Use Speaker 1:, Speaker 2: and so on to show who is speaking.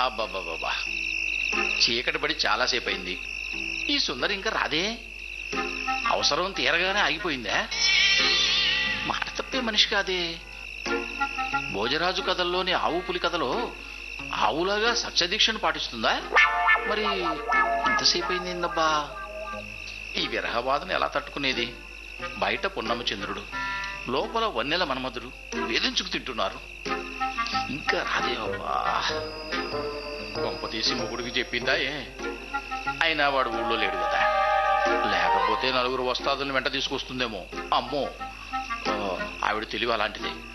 Speaker 1: అబ్బాబ్బాబ్బా, చీకటి పడి చాలాసేపు అయింది. ఈ సుందరి ఇంకా రాదే? అవసరం తీరగానే ఆగిపోయిందా? మాట తప్పే మనిషి కాదే. భోజరాజు కథల్లోని ఆవు పులి కథలో ఆవులాగా సత్యదీక్షను పాటిస్తుందా? మరి ఇంతసేపు అయింది ఏందబ్బా? ఈ విరహబాధను ఎలా తట్టుకునేది? బయట పున్నమ చంద్రుడు, లోపల వన్నెల మన్మధుడు వేధించుకు తింటున్నారు. ఇంకా రాదేవబ్బా. కొంప తీసి మొగుడికి చెప్పిందా ఏ? అయినా వాడు ఊళ్ళో లేడు కదా. లేకపోతే నలుగురు వస్తాదుల్ని వెంట తీసుకొస్తుందేమో. అమ్మో, ఆవిడ తెలివి అలాంటిదే.